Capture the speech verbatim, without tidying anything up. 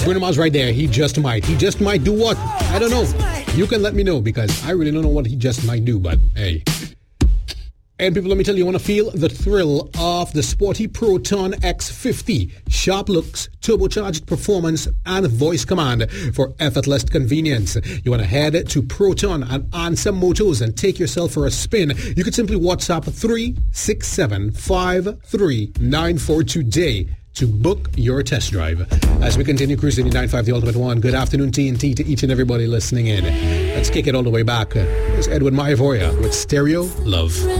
Bruno Mars right there. He just might. He just might do what? I don't know. You can let me know because I really don't know what he just might do, but hey. And people, let me tell you, you want to feel the thrill of the sporty Proton X fifty. Sharp looks, turbocharged performance, and voice command for effortless convenience. You want to head to Proton and Answer Motors and take yourself for a spin. You can simply WhatsApp three six seven five three nine four today to book your test drive. As we continue cruising in ninety-five The Ultimate One, good afternoon T N T to each and everybody listening in. Let's kick it all the way back. It's Edwin Maivoya with Stereo Love.